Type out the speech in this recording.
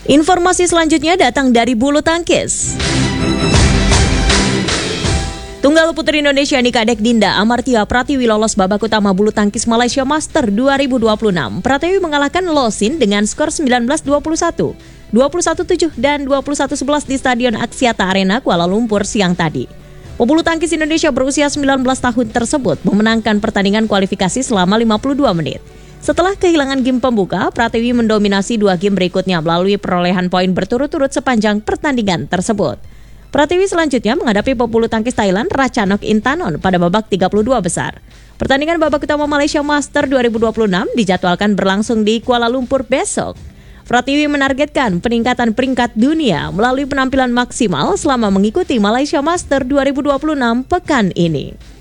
Informasi selanjutnya datang dari bulu tangkis. Tunggal putri Indonesia Nika Dek Dinda Amartya Pratiwi lolos babak utama bulu tangkis Malaysia Master 2026. Pratiwi mengalahkan Losin dengan skor 19-21, 21-7 dan 21-11 di Stadion Axiata Arena Kuala Lumpur siang tadi. Pebulu tangkis Indonesia berusia 19 tahun tersebut memenangkan pertandingan kualifikasi selama 52 menit. Setelah kehilangan game pembuka, Pratiwi mendominasi 2 game berikutnya melalui perolehan poin berturut-turut sepanjang pertandingan tersebut. Pratiwi selanjutnya menghadapi pebulu tangkis Thailand Ratchanok Intanon pada babak 32 besar. Pertandingan babak utama Malaysia Master 2026 dijadwalkan berlangsung di Kuala Lumpur besok. Pratiwi menargetkan peningkatan peringkat dunia melalui penampilan maksimal selama mengikuti Malaysia Master 2026 pekan ini.